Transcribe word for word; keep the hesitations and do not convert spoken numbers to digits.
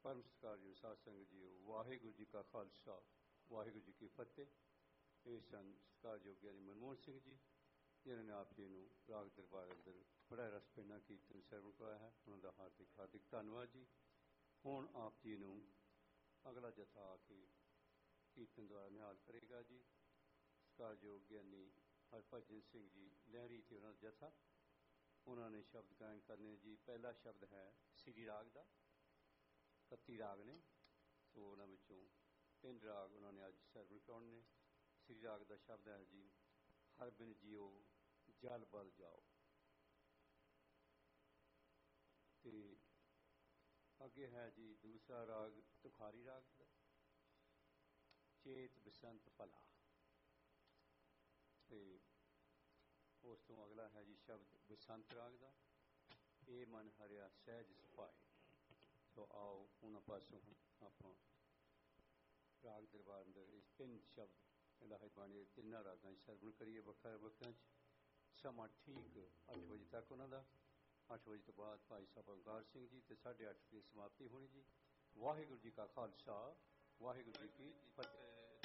परम सत्कारयोग साध संगत जी, वाहिगुरू जी का खालसा वाहिगुरू जी की फतेह। ये सन सत्कारयोग ज्ञानी मनमोहन सिंह जी, जिन्होंने आप जी को राग दरबार अंदर बड़ा रस पेना कीर्तन सरवण कराया है, उन्होंने हार्दिक हार्दिक धन्यवाद जी। हुण आप जी को अगला जथा आके कीर्तन द्वारा निहाल करेगा जी। सत्कारयोग ज्ञानी हरभजन सिंह जी लहरी थे उन्होंने जथा, उन्होंने शब्द गायन करने जी। पहला शब्द है श्री राग का, कत्ती राग ने, तो उन्होंने तीन राग उन्होंने अज सरवण कराने ने। श्री राग का शब्द है जी, हर बिन जियो जल बल जाओ। ते अगे है जी दूसरा राग तुखारी राग का, चेत बसंत भला। ते उस तो अगला है जी शब्द बसंत राग का, ए मन हरिया सहज सफाए। तो आओ उन्होंने पासों आप राग दरबार अंदर इस तीन शब्द इलाही बाणी तिना रागां सरवण करिए वखरा वखरा। समा ठीक अठ बजे तक उन्होंने, अठ बजे तो बाद भाई साहब ओंकार सिंह जी, तो साढ़े अठ की समाप्ति होनी जी। वाहिगुरू जी का खालसा वाहिगुरू जी की फतेह।